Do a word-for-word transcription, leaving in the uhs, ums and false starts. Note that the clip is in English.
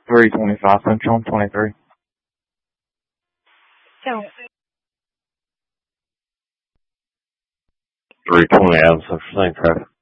three twenty-five Central, twenty-three. So, three twenty out of Central Same traffic.